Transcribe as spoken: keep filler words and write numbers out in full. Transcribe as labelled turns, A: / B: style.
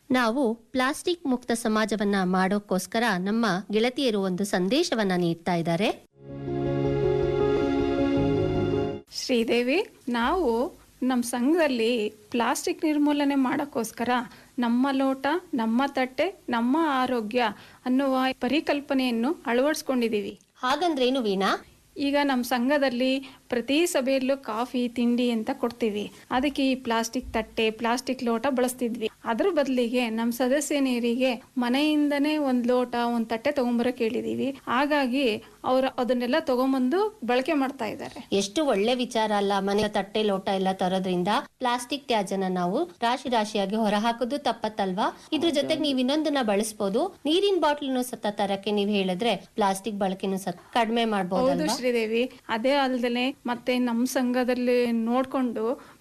A: ನಾವು ಪ್ಲಾಸ್ಟಿಕ್ ಮುಕ್ತ ಸಮಾಜವನ್ನ ಮಾಡೋಕ್ಕೋಸ್ಕರ ನಮ್ಮ ಗೆಳತಿಯರು ಒಂದು ಸಂದೇಶವನ್ನ ನೀಡ್ತಾ ಇದ್ದಾರೆ.
B: ಶ್ರೀದೇವಿ, ನಾವು ನಮ್ಮ ಸಂಘದಲ್ಲಿ ಪ್ಲಾಸ್ಟಿಕ್ ನಿರ್ಮೂಲನೆ ಮಾಡೋಕ್ಕೋಸ್ಕರ ನಮ್ಮ ಲೋಟ ನಮ್ಮ ತಟ್ಟೆ ನಮ್ಮ ಆರೋಗ್ಯ ಅನ್ನುವ ಪರಿಕಲ್ಪನೆಯನ್ನು ಅಳವಡಿಸ್ಕೊಂಡಿದ್ದೀವಿ.
A: ಹಾಗಂದ್ರೇನು ವೀಣಾ?
B: ಈಗ ನಮ್ಮ ಸಂಘದಲ್ಲಿ ಪ್ರತಿ ಸಭೆಯಲ್ಲೂ ಕಾಫಿ ತಿಂಡಿ ಅಂತ ಕೊಡ್ತೀವಿ. ಅದಕ್ಕೆ ಈ ಪ್ಲಾಸ್ಟಿಕ್ ತಟ್ಟೆ ಪ್ಲಾಸ್ಟಿಕ್ ಲೋಟ ಬಳಸ್ತಿದ್ವಿ. ಅದ್ರ ಬದಲಿಗೆ ನಮ್ಮ ಸದಸ್ಯನಿಯರಿಗೆ ಮನೆಯಿಂದನೇ ಒಂದು ಲೋಟ ಒಂದು ತಟ್ಟೆ ತಗೊಂಬರಕ್ಕೆ ಹೇಳಿದೀವಿ. ಹಾಗಾಗಿ ಅವರು ಅದನ್ನೆಲ್ಲ ತಗೊಂಬಂದು ಬಳಕೆ ಮಾಡ್ತಾ ಇದ್ದಾರೆ.
A: ಎಷ್ಟು ಒಳ್ಳೆ ವಿಚಾರ ಅಲ್ಲ. ಮನೆ ತಟ್ಟೆ ಲೋಟ ಎಲ್ಲ ತರೋದ್ರಿಂದ ಪ್ಲಾಸ್ಟಿಕ್ ತ್ಯಾಜ್ಯನ ನಾವು ರಾಶಿ ರಾಶಿಯಾಗಿ ಹೊರಹಾಕೋದು ತಪ್ಪತ್ತಲ್ವಾ? ಇದ್ರ ಜೊತೆಗೆ ನೀವು ಇನ್ನೊಂದನ್ನ ಬಳಸಬಹುದು. ನೀರಿನ ಬಾಟ್ಲನ್ನು ಸತ ತರಕ್ಕೆ ನೀವು ಹೇಳಿದ್ರೆ ಪ್ಲಾಸ್ಟಿಕ್ ಬಳಕೆನು ಸತ ಕಡಿಮೆ ಮಾಡಬಹುದು.
B: ಶ್ರೀದೇವಿ, ಅದೇ ಅಲ್ದಲೆ ಮತ್ತೆ ನಮ್ಮ ಸಂಘದಲ್ಲಿ ನೋಡ್ಕೊಂಡು